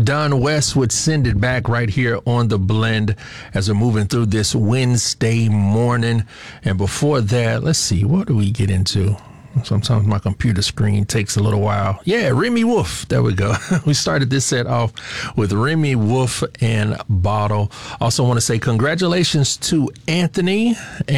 Don West would Send It Back right here on The Blend as we're moving through this Wednesday morning. And before that, let's see, what do we get into? Sometimes my computer screen takes a little while. Yeah, Remy Wolf. There we go. We started this set off with Remy Wolf and Bottle. Also want to say congratulations to Anthony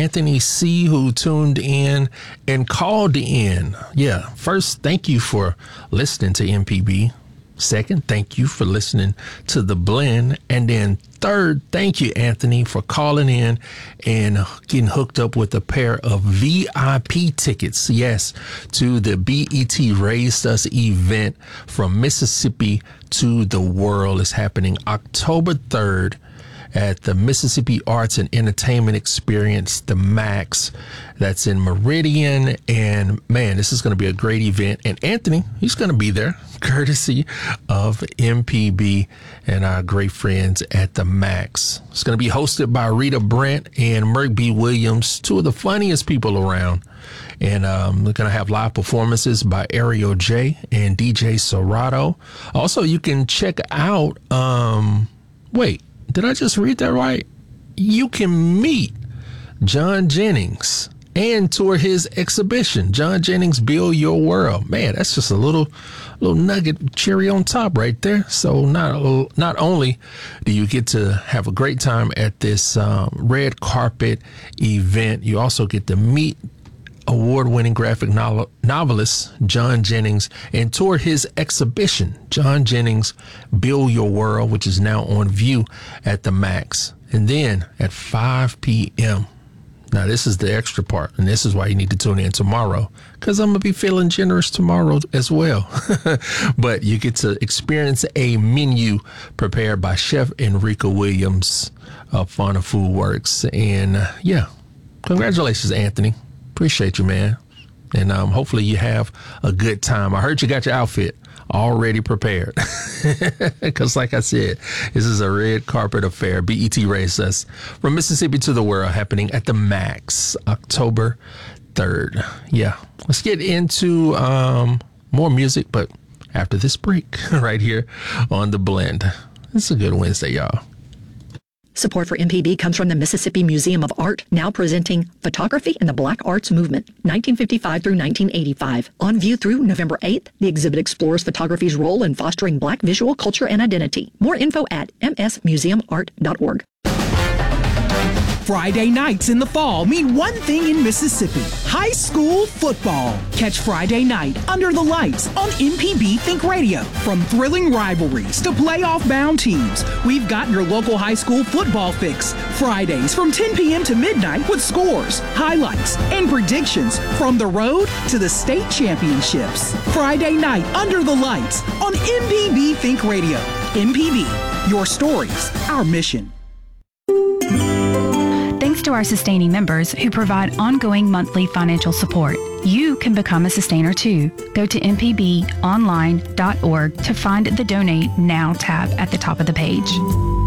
C., who tuned in and called in. Yeah, first, thank you for listening to MPB. Second, thank you for listening to The Blend. And then third, thank you, Anthony, for calling in and getting hooked up with a pair of VIP tickets, yes, to the BET Raised Us event From Mississippi to the World. Is happening October 3rd at the Mississippi Arts and Entertainment Experience, the MAX. That's in Meridian. And man, this is going to be a great event. And Anthony, he's going to be there, courtesy of MPB and our great friends at the MAX. It's going to be hosted by Rita Brent and Merk B. Williams, two of the funniest people around. And we're going to have live performances by Ariel J. and DJ Serato. Also, you can check out, wait, did I just read that right? You can meet John Jennings and tour his exhibition, John Jennings Build Your World. Man, that's just a little nugget cherry on top right there. So not only do you get to have a great time at this red carpet event, you also get to meet award-winning graphic novelist John Jennings and tour his exhibition, John Jennings Build Your World, which is now on view at the MAX. And then at 5 p.m., now this is the extra part, and this is why you need to tune in tomorrow, because I'm going to be feeling generous tomorrow as well. But you get to experience a menu prepared by Chef Enrico Williams of Fauna Food Works. And yeah, congratulations, Anthony. Appreciate you, man. And hopefully you have a good time. I heard you got your outfit already prepared. Because like I said, this is a red carpet affair. BET Raised Us From Mississippi to the World, happening at the MAX, October 3rd. Yeah, let's get into more music, but after this break, right here on The Blend. It's a good Wednesday, y'all. Support for MPB comes from the Mississippi Museum of Art, now presenting Photography in the Black Arts Movement, 1955 through 1985. On view through November 8th, the exhibit explores photography's role in fostering Black visual culture and identity. More info at msmuseumart.org. Friday nights in the fall mean one thing in Mississippi: high school football. Catch Friday night Under the Lights on MPB Think Radio. From thrilling rivalries to playoff-bound teams, we've got your local high school football fix. Fridays from 10 p.m. to midnight with scores, highlights, and predictions from the road to the state championships. Friday night Under the Lights on MPB Think Radio. MPB, your stories, our mission. Thanks to our sustaining members who provide ongoing monthly financial support. You can become a sustainer too. Go to mpbonline.org to find the Donate Now tab at the top of the page.